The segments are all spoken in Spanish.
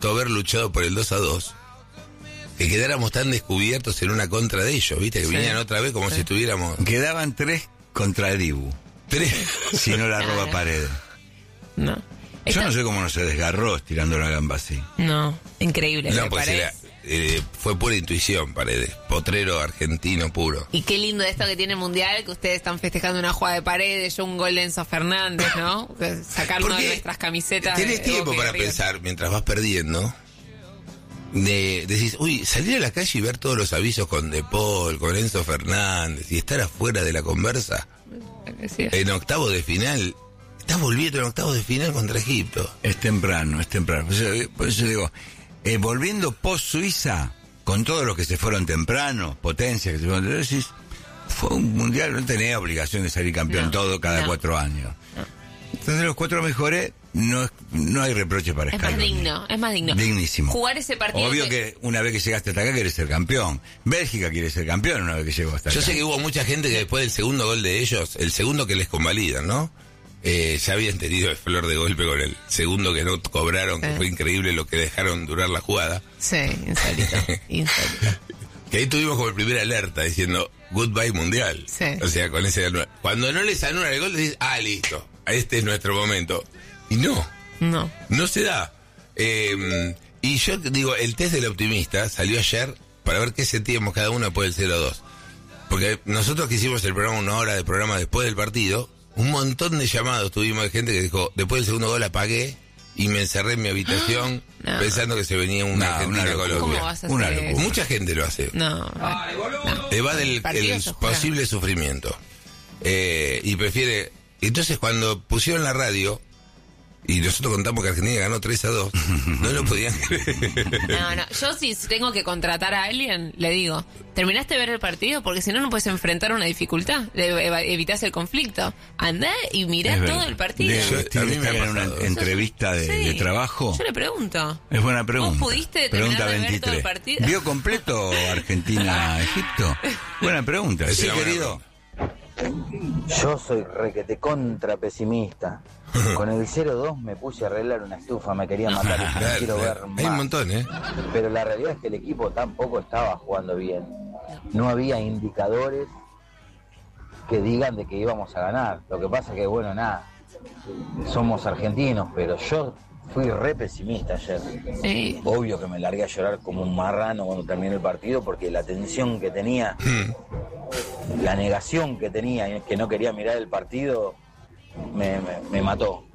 gustó haber luchado por el 2-2, que quedáramos tan descubiertos en una contra de ellos, ¿viste? Que vinieran otra vez como si estuviéramos... Quedaban 3 contra el Dibu. 3. Si no la roba Paredes. No. Yo no sé cómo no se desgarró estirando la gamba así. No, increíble. No, pues fue pura intuición, Paredes. Potrero argentino puro. Y qué lindo esto que tiene el Mundial, que ustedes están festejando una jugada de Paredes, yo un gol de Enzo Fernández, ¿no? Sacarnos de nuestras camisetas. Tenés tiempo para pensar mientras vas perdiendo. Decís, uy, salir a la calle y ver todos los avisos con De Paul, con Enzo Fernández, y estar afuera de la conversa. Sí. En octavo de final. Estás volviendo en octavos de final contra Egipto. Es temprano. Por eso digo, volviendo post-Suiza, con todos los que se fueron temprano, potencias que se fueron, decís, fue un mundial, no tenía obligación de salir campeón cada 4 años. Entonces los 4 mejores, no hay reproche para Scaloni. Es más digno. Dignísimo. Jugar ese partido. Obvio que una vez que llegaste hasta acá querés ser campeón. Bélgica quiere ser campeón una vez que llegó hasta acá. Yo sé que hubo mucha gente que después del segundo gol de ellos, el segundo que les convalidan, ¿no? Ya habían tenido el flor de golpe con el segundo que no cobraron, que fue increíble lo que dejaron durar la jugada. Sí, insólito. Que ahí tuvimos como el primer alerta diciendo goodbye mundial. Sí. O sea, con ese cuando no les anulan el gol decís, listo, este es nuestro momento. Y no se da. Y yo digo, el test del optimista salió ayer para ver qué sentíamos cada uno después del 0-2. Porque nosotros que hicimos el programa, 1 hora de programa después del partido, un montón de llamados tuvimos de gente que dijo, después del segundo gol apagué y me encerré en mi habitación pensando que se venía una Argentina-Colombia. ¿Cómo vas a hacer eso? Mucha gente lo hace. Evade el posible sufrimiento. Y prefiere... Entonces cuando pusieron la radio y nosotros contamos que Argentina ganó 3-2, no lo podían creer. No, yo si tengo que contratar a alguien, le digo, ¿terminaste de ver el partido? Porque si no, no puedes enfrentar una dificultad, evitás el conflicto. Andá y mirá todo el partido. A mí me en una entrevista de trabajo. Yo le pregunto. Es buena pregunta. ¿Vos pudiste Pregunta terminar de 23. ver todo el partido? ¿Vio completo Argentina-Egipto? Buena pregunta. Sí, querido. Yo soy requete contra pesimista. Con el 0-2 me puse a arreglar una estufa, me quería matar. No quiero ver más. Hay un montón, Pero la realidad es que el equipo tampoco estaba jugando bien. No había indicadores que digan de que íbamos a ganar. Lo que pasa que, somos argentinos, pero yo fui re pesimista ayer. Sí. Obvio que me largué a llorar como un marrano cuando terminó el partido, porque la tensión que tenía, la negación que tenía, que no quería mirar el partido, me mató.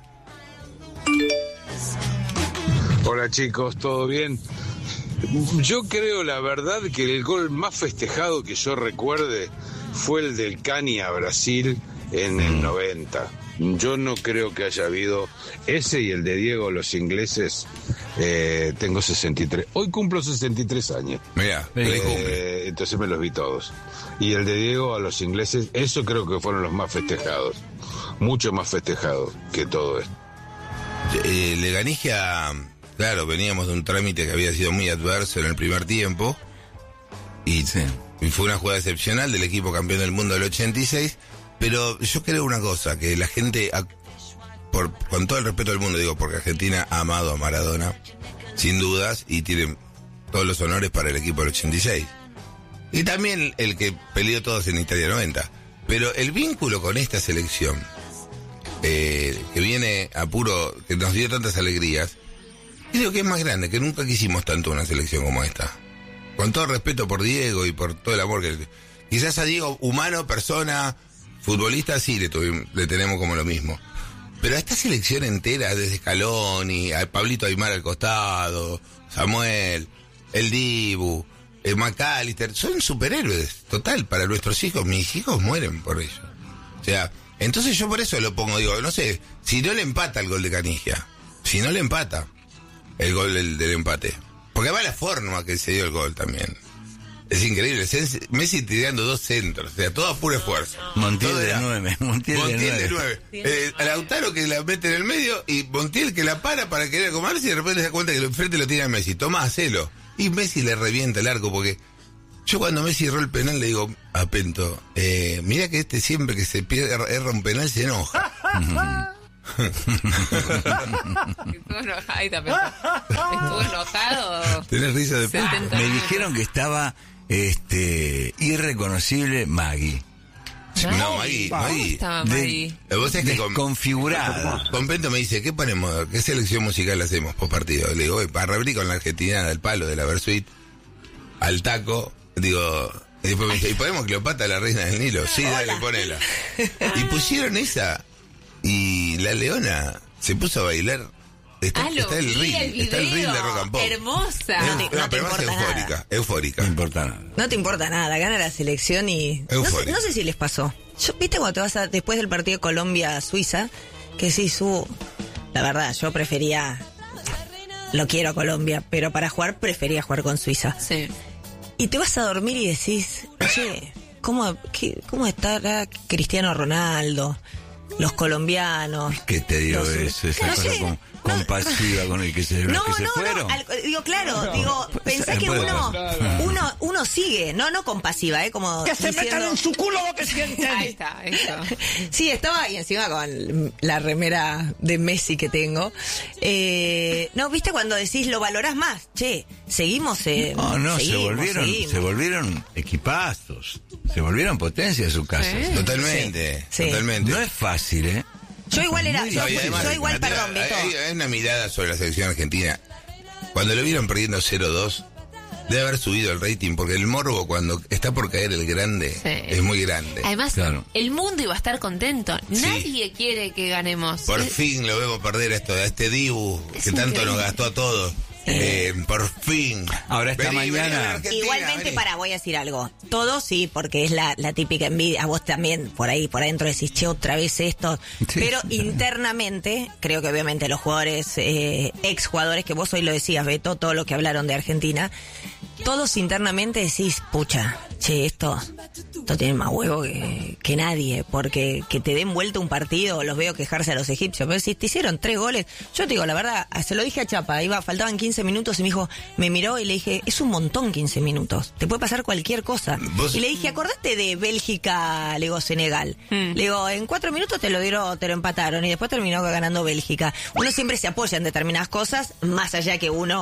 Hola chicos, ¿todo bien? Yo creo la verdad que el gol más festejado que yo recuerde fue el del Cani a Brasil en el 90. Yo no creo que haya habido ese y el de Diego, los ingleses. Tengo 63. Hoy cumplo 63 años. Mira, entonces me los vi todos. Y el de Diego a los ingleses, eso creo que fueron los más festejados. Mucho más festejados que todo esto. Leganía, claro, veníamos de un trámite que había sido muy adverso en el primer tiempo. Y fue una jugada excepcional del equipo campeón del mundo del 86. Pero yo creo una cosa, que la gente, con todo el respeto del mundo, digo, porque Argentina ha amado a Maradona, sin dudas, y tiene todos los honores para el equipo del 86. Y también el que peleó todos en Italia 90. Pero el vínculo con esta selección, que viene a puro, que nos dio tantas alegrías, creo que es más grande, que nunca quisimos tanto una selección como esta. Con todo el respeto por Diego y por todo el amor que... Quizás a Diego, humano, persona... Futbolista sí le tenemos como lo mismo. Pero a esta selección entera, desde Scaloni, a Pablito Aymar al costado, Samuel, el Dibu, McAllister, son superhéroes, total, para nuestros hijos. Mis hijos mueren por ello. O sea, entonces yo por eso lo pongo, digo, no sé, si no le empata el gol de Canigia, si no le empata el gol del empate, porque va la forma que se dio el gol también. Es increíble, Messi tirando 2 centros, o sea, todo a puro esfuerzo. Montiel de 9. Montiel de 9. Lautaro que la mete en el medio y Montiel que la para querer comerse y de repente se da cuenta que enfrente lo tiene a Messi. Tomá, hacelo. Y Messi le revienta el arco porque yo cuando Messi erró el penal le digo a Pento, mira que siempre que se pierde, erra un penal se enoja. Estuvo enojado. Estuvo enojado. Tenés risa de 70 Me años. dijeron que estaba irreconocible Maggie. No, Maggie. ¿Cómo estaba Maggie? Vos sabés que Desconfigurada. con Pento me dice, ¿qué ponemos? ¿Qué selección musical hacemos post partido? Le digo, para reabrir con la Argentina del palo de la Versuit, al taco, digo, y después me dice, ¿y ponemos Cleopatra, la reina del Nilo? Sí, dale, ponela. Y pusieron esa, y la leona se puso a bailar. Está Lo el vi, ring, el está el ring de video. rock and pop. Hermosa. No te pero más importa eufórica. No importa nada. No te importa nada, gana la selección y... Euforia. No sé si les pasó. ¿Viste cuando te vas después del partido Colombia-Suiza? Que sí, la verdad, yo prefería... Lo quiero a Colombia, pero para jugar prefería jugar con Suiza. Sí. Y te vas a dormir y decís, che, ¿cómo estará Cristiano Ronaldo? Los colombianos. ¿Qué te digo? Los- Esa no cosa sé, compasiva con el que se, los que se fueron. Digo, claro, pensá que puede uno sigue, no compasiva, como que se metan en su culo lo que sienten. Ahí está, eso. Sí, estaba ahí encima con la remera de Messi que tengo. No, viste cuando decís lo valorás más, che, seguimos. No, seguimos. se volvieron equipazos, se volvieron potencia de su casa. Sí. Totalmente, Sí. totalmente. No es fácil, ¿eh? Yo igual era, Muy yo, No, y además, yo igual, Matías, perdón, Beto. hay una mirada sobre la selección argentina. Cuando lo vieron perdiendo 0-2, debe haber subido el rating, porque el morbo cuando está por caer el grande Sí. es muy grande. Además, Claro. el mundo iba a estar contento. Nadie quiere que ganemos. Por fin lo vemos perder a este Dibu que tanto increíble. nos gastó a todos. Por fin. Ahora esta mañana- Argentina, Igualmente, vení. voy a decir algo. Todos sí, porque es la típica envidia. A vos también, por adentro decís, che, otra vez esto. Sí. Pero internamente, creo que obviamente los jugadores, exjugadores, que vos hoy lo decías, Beto, todo lo que hablaron de Argentina, todos internamente decís, pucha, che, esto tiene más huevo que nadie, porque que te den vuelta un partido, los veo quejarse a los egipcios, pero si te hicieron 3 goles, yo te digo la verdad, se lo dije a Chapa, faltaban 15 minutos y me dijo, me miró y le dije, es un montón 15 minutos, te puede pasar cualquier cosa. Vos- Y le dije, acordate de Bélgica, le digo, Senegal. Le digo, en 4 minutos te lo empataron y después terminó ganando Bélgica. Uno siempre se apoya en determinadas cosas, más allá que uno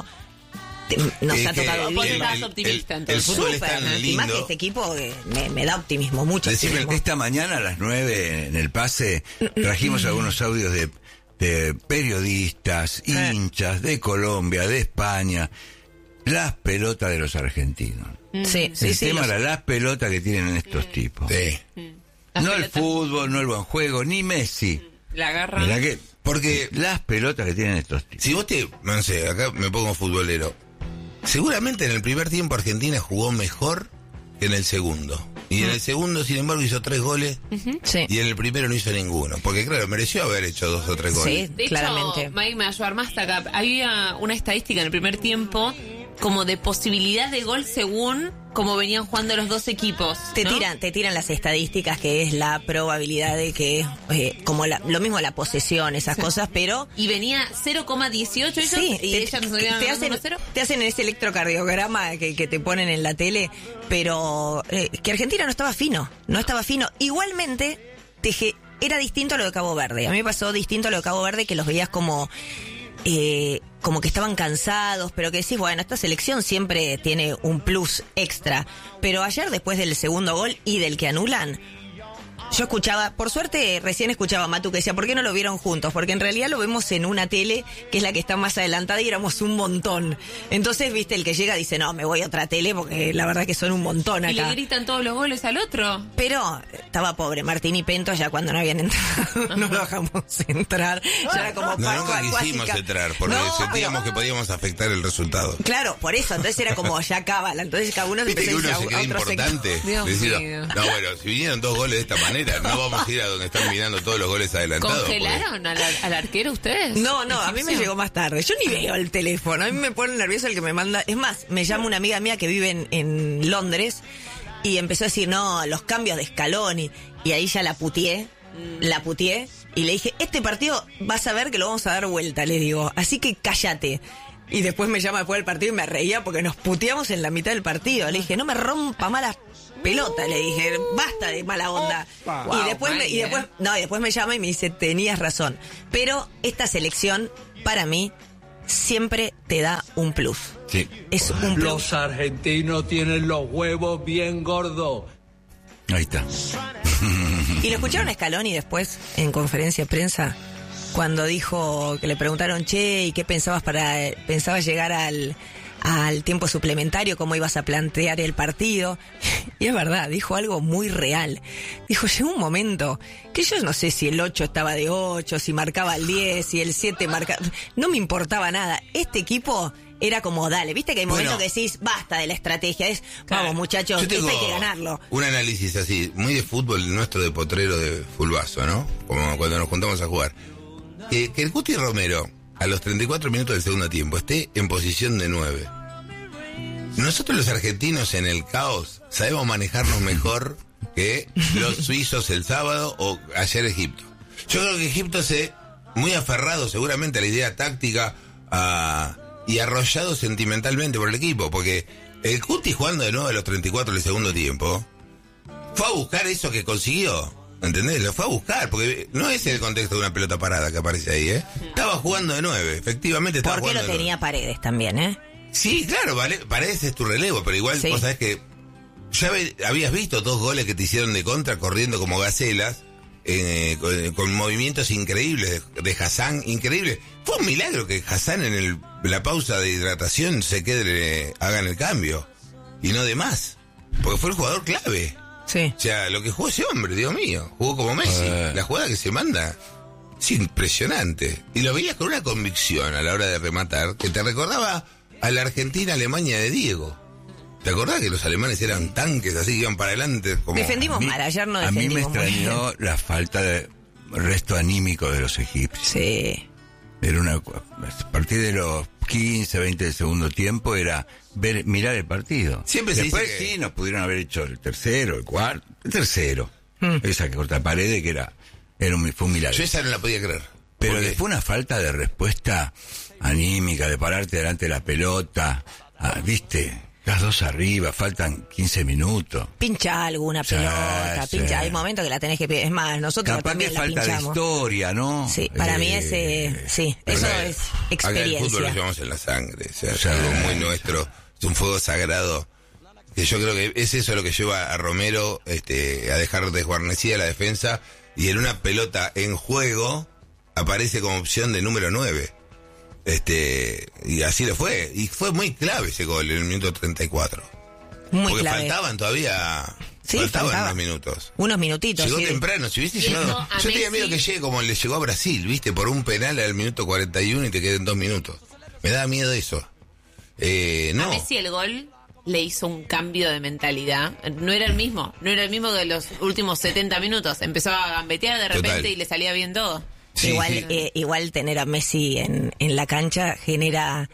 nos Es ha que tocado Vos vivir. estás optimista, el entonces. fútbol es Súper, tan y más que lindo. este equipo me da optimismo, mucho Decime, optimismo. Esta mañana a las 9 en el pase trajimos algunos audios de periodistas, hinchas de Colombia, de España, las pelotas de los argentinos. Sí, sí, El sí. tema los- era las pelotas que tienen estos tipos. Sí. Las No el pelotas. fútbol, no el buen juego, ni Messi. La agarran. Mirá que Porque las pelotas que tienen estos tipos. si vos no sé, acá me pongo futbolero. Seguramente en el primer tiempo Argentina jugó mejor que en el segundo. Y en el segundo, sin embargo, hizo 3 goles. Sí. Y en el primero no hizo ninguno. Porque claro, mereció haber hecho 2 o 3 goles. Sí, De claramente. hecho, Mike me va a ayudar más acá. Había una estadística en el primer tiempo como de posibilidad de gol según cómo venían jugando los dos equipos. Te ¿no? tiran las estadísticas, que es la probabilidad de que, como lo mismo la posesión, esas cosas, pero... Y venía 0,18 ellos y ellas nos habían te ganado hacen, 1-0. te hacen ese electrocardiograma que te ponen en la tele, pero que Argentina no estaba fino. Igualmente, era distinto a lo de Cabo Verde. A mí me pasó distinto a lo de Cabo Verde, que los veías como que estaban cansados, pero que decís, bueno, esta selección siempre tiene un plus extra. Pero ayer, después del segundo gol y del que anulan, yo escuchaba, por suerte recién escuchaba a Matu que decía, ¿por qué no lo vieron juntos? Porque en realidad lo vemos en una tele que es la que está más adelantada y éramos un montón. Entonces, viste, el que llega dice, no, me voy a otra tele porque la verdad que son un montón Y le acá. gritan todos los goles al otro. Pero estaba pobre, Martín y Pento ya cuando no habían entrado, no lo dejamos entrar. Ya era como No, Pascua nunca quisimos acuática. entrar porque No, sentíamos pero- que podíamos afectar el resultado. Claro, por eso, entonces era como ya cábala, entonces cada uno se Viste que empezó a uno ir se a queda otro importante. sector. Dios Decido, mío. no, bueno, si vinieron 2 goles de esta manera, no vamos a ir a donde están mirando todos los goles adelantados. ¿Congelaron al arquero ustedes? No, a mí me Egipcio. llegó más tarde. Yo ni veo el teléfono. A mí me pone nervioso el que me manda. Es más, me llama una amiga mía que vive en Londres y empezó a decir, no, los cambios de Scaloni. Y ahí ya la putié. Y le dije, este partido vas a ver que lo vamos a dar vuelta, le digo. Así que cállate. Y después me llama después del partido y me reía porque nos puteamos en la mitad del partido. Le dije, no me rompa malas pelotas, le dije, basta de mala onda. Wow, y después me llama y me dice, tenías razón. Pero esta selección, para mí, siempre te da un plus. Sí. Es un plus. Los argentinos tienen los huevos bien gordos. Ahí está. ¿Y lo escucharon a Scaloni después en conferencia de prensa? Cuando dijo que le preguntaron, che, ¿y qué pensabas llegar al tiempo suplementario? ¿Cómo ibas a plantear el partido? Y es verdad, dijo algo muy real. Dijo, llegó un momento que yo no sé si el 8 estaba de 8, si marcaba el 10, si el 7 marcaba... No me importaba nada. Este equipo era como, dale, viste que hay momentos que decís, basta de la estrategia, vamos muchachos, esto hay que ganarlo. Un análisis así, muy de fútbol nuestro de potrero de fulbazo, ¿no? Como cuando nos juntamos a jugar. Que el Cuti Romero, a los 34 minutos del segundo tiempo, esté en posición de 9. Nosotros los argentinos en el caos sabemos manejarnos mejor que los suizos el sábado o ayer Egipto. Yo creo que Egipto muy aferrado seguramente a la idea táctica y arrollado sentimentalmente por el equipo, porque el Cuti jugando de nuevo a los 34 del segundo tiempo fue a buscar eso que consiguió, ¿entendés? Lo fue a buscar, porque no es el contexto de una pelota parada que aparece ahí, ¿eh? Estaba jugando de 9, efectivamente estaba jugando. ¿Por qué lo tenía Paredes también, eh? Sí, claro, Paredes es tu relevo, pero igual vos sabés que ya habías visto 2 goles que te hicieron de contra corriendo como gacelas, con movimientos increíbles de Hassan, increíble. Fue un milagro que Hassan en la pausa de hidratación hagan el cambio y no de más, porque fue el jugador clave. Sí. O sea, lo que jugó ese hombre, Dios mío, jugó como Messi. La jugada que se manda es impresionante. Y lo veías con una convicción a la hora de rematar que te recordaba a la Argentina-Alemania de Diego. ¿Te acordás que los alemanes eran tanques así que iban para adelante? Como... Defendimos mal, ayer no defendimos. A mí me extrañó la falta de resto anímico de los egipcios. Sí. Era a partir de los 15, 20 del segundo tiempo era mirar el partido. Siempre después se dice sí nos pudieron haber hecho el tercero, el cuarto, el tercero. Esa que corta Paredes que fue un milagro. Yo esa no la podía creer. Pero después una falta de respuesta anímica, de pararte delante de la pelota, ¿viste? Las 2 arriba, faltan 15 minutos. Pincha alguna pelota, pincha. Hay momentos que la tenés que... Es más, nosotros capaz también que la falta pinchamos. De historia, ¿no? Sí, para mí sí, eso es experiencia. Acá el fútbol lo llevamos en la sangre, o sea, es algo muy nuestro, es un fuego sagrado. Que yo creo que es eso lo que lleva a Romero a dejar desguarnecida la defensa y en una pelota en juego aparece como opción de número 9. Y así lo fue. Y fue muy clave ese gol en el minuto 34. Muy porque clave. faltaban todavía. Sí, faltaban unos minutos. Unos minutitos. Llegó sí. temprano, si hubiese llegado. Yo tenía miedo que llegue como le llegó a Brasil, ¿viste? Por un penal al minuto 41 y te queden 2 minutos. Me da miedo eso. No. A Messi el gol le hizo un cambio de mentalidad. No era el mismo que los últimos 70 minutos. Empezó a gambetear de repente. Total. Y le salía bien todo. Sí, igual tener a Messi en la cancha genera...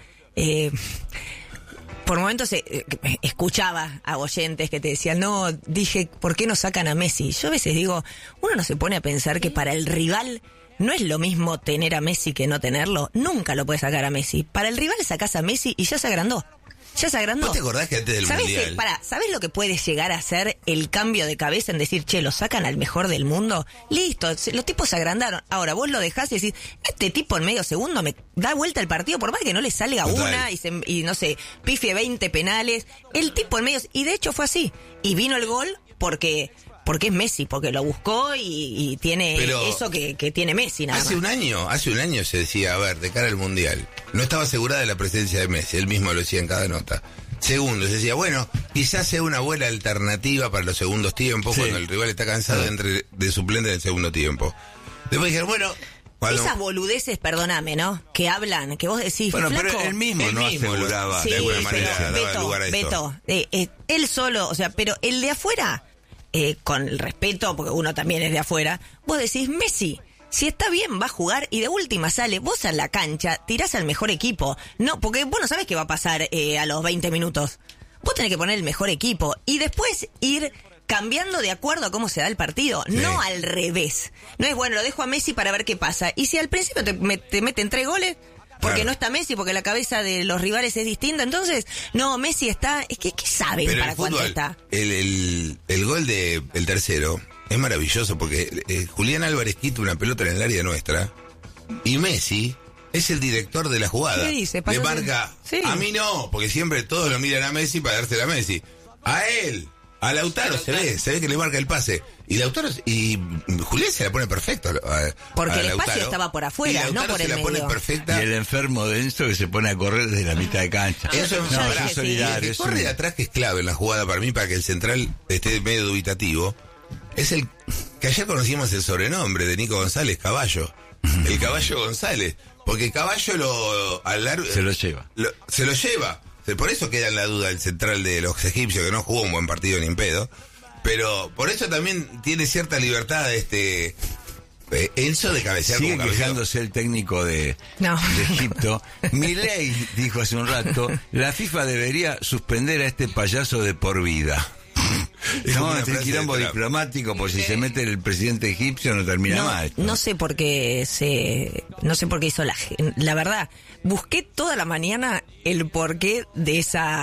por momentos escuchaba a oyentes que te decían, no, dije, ¿por qué no sacan a Messi? Yo a veces digo, uno no se pone a pensar que para el rival no es lo mismo tener a Messi que no tenerlo. Nunca lo puedes sacar a Messi. Para el rival sacás a Messi y ya se agrandó. Ya se agrandó. ¿Vos te acordás que antes del Mundial? ¿Sabés lo que puede llegar a ser el cambio de cabeza en decir, che, lo sacan al mejor del mundo? Listo, los tipos se agrandaron. Ahora, vos lo dejás y decís, este tipo en medio segundo me da vuelta el partido, por más que no le salga una y no sé, pifie 20 penales. El tipo en medio... Y de hecho fue así. Y vino el gol porque es Messi, porque lo buscó y tiene eso que tiene Messi nada más. Hace un año se decía, a ver, de cara al Mundial, no estaba asegurada la presencia de Messi, él mismo lo decía en cada nota. Segundo, se decía, bueno, quizás sea una buena alternativa para los segundos tiempos, cuando el rival está cansado de suplente en el segundo tiempo. Después dijeron, bueno... Esas boludeces, perdóname, ¿no? Que hablan, que vos decís, bueno, flaco, pero él mismo no aseguraba, de alguna manera, daba lugar a eso. Beto, él solo, o sea, pero el de afuera... con el respeto, porque uno también es de afuera, vos decís, Messi, si está bien va a jugar y de última sale, vos a la cancha tirás al mejor equipo. No, porque vos no sabés qué va a pasar a los 20 minutos. Vos tenés que poner el mejor equipo y después ir cambiando de acuerdo a cómo se da el partido, no al revés. No es, bueno, lo dejo a Messi para ver qué pasa. Y si al principio te meten 3 goles... porque Claro. no está Messi, porque la cabeza de los rivales es distinta. Entonces, no, Messi está... Es que, ¿qué saben Pero para el cuánto fútbol, está? el gol del tercero es maravilloso porque Julián Álvarez quita una pelota en el área nuestra y Messi es el director de la jugada. ¿Qué dice? Le Pasa marca, sí. a mí no, porque siempre todos lo miran a Messi para dársela a Messi. A él, a Lautaro se ve que le marca el pase. Y Lautaro y Julián se la pone perfecto Porque a el espacio Lautaro. estaba por afuera, Y Lautaro no por se el la pone medio. perfecta. Y el enfermo denso que se pone a correr desde la mitad de cancha. Eso es no, yo eso dije es sí. solidario. El que es corre de un- atrás, que es clave en la jugada para mí, para que el central esté medio dubitativo, es el que ayer conocimos el sobrenombre de Nico González, Caballo. El Caballo González. Porque Caballo a largo, Se lo lleva. se lo lleva. Por eso queda en la duda el central de los egipcios, que no jugó un buen partido ni en pedo. Pero por eso también tiene cierta libertad Enzo de cabecear Sigue como cabeceó. quejándose el técnico de Egipto. Milei dijo hace un rato, la FIFA debería suspender a este payaso de por vida. Es como No, una es un frase quilombo de Trump. diplomático, pues si se mete el presidente egipcio no termina mal. No sé por qué no sé por qué hizo la verdad. Busqué toda la mañana el porqué de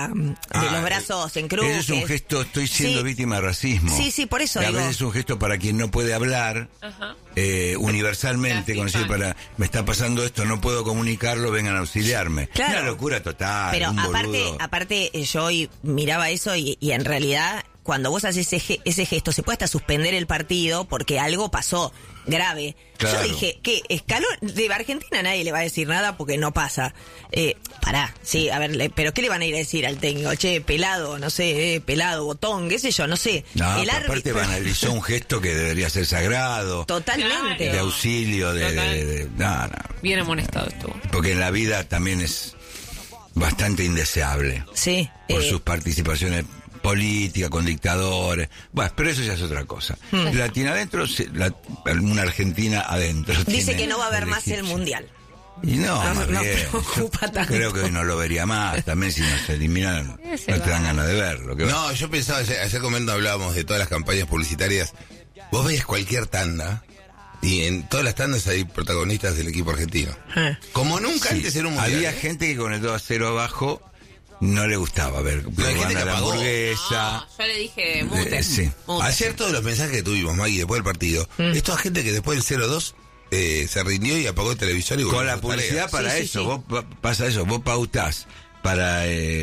de los brazos en cruz. Ese es un gesto, estoy siendo Sí. víctima de racismo. Sí, por eso Y a digo. veces es un gesto para quien no puede hablar universalmente, La con decir, FIFA. me está pasando esto, no puedo comunicarlo, vengan a auxiliarme. Claro. Una locura total. Pero un boludo. aparte yo hoy miraba eso y en realidad cuando vos haces ese gesto se puede hasta suspender el partido porque algo pasó grave. Claro. Yo dije, ¿qué? Escaló de Argentina nadie le va a decir nada porque no pasa. Pará, sí, a ver, pero ¿qué le van a ir a decir al técnico? Che, pelado, no sé, pelado, botón, qué sé yo, no sé. No, el pero aparte árbitro... banalizó un gesto que debería ser sagrado, Totalmente. de auxilio, no. Bien amonestado estuvo. Porque en la vida también es bastante indeseable Sí. por sus participaciones políticas, con dictadores. Bueno, pero eso ya es otra cosa. Latina adentro, una Argentina adentro. Dice tiene que no va a haber más el egipcio. Mundial. Y no, más no bien. preocupa Yo tanto. creo que hoy no lo vería más. También si nos eliminan, no te dan ganas de verlo. No, yo pensaba, ayer comiendo hablábamos de todas las campañas publicitarias. Vos veis cualquier tanda y en todas las tandas hay protagonistas del equipo argentino. Como nunca Sí, antes era un mundial. había gente que con el 2-0 abajo no le gustaba ver hay gente que la apagó. hamburguesa. Yo le dije, mute. Sí. Mute. Ayer todos los mensajes que tuvimos, Maggie, después del partido, es toda gente que después del 0-2 se rindió y apagó el televisor y Con volvió a la sus publicidad tareas. para Sí, eso, sí. vos pasa eso, vos pautás para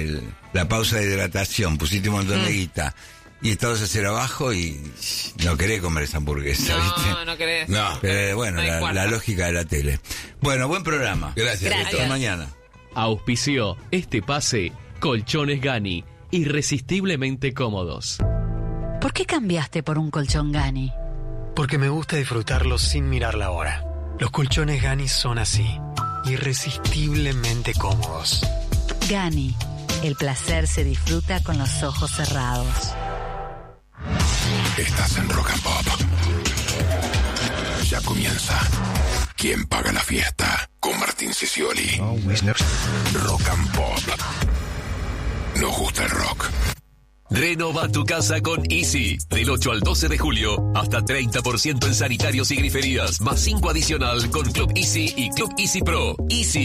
la pausa de hidratación, pusiste un montón de guita y estás a cero abajo y no querés comer esa hamburguesa, ¿viste? No, no querés. No. Pero bueno, No hay la cuarta. lógica de la tele. Bueno, buen programa. Gracias. Gracias. Beto. Hasta mañana. Auspició este pase Colchones Gani, irresistiblemente cómodos. ¿Por qué cambiaste por un colchón Gani? Porque me gusta disfrutarlo sin mirar la hora. Los colchones Gani son así, irresistiblemente cómodos. Gani, el placer se disfruta con los ojos cerrados. Estás en Rock and Pop. Ya comienza. ¿Quién paga la fiesta? Con Martín Sicioli. Rock and Pop. Nos gusta el rock. Renova tu casa con Easy. Del 8 al 12 de julio, hasta 30% en sanitarios y griferías, más 5 adicional con Club Easy y Club Easy Pro. Easy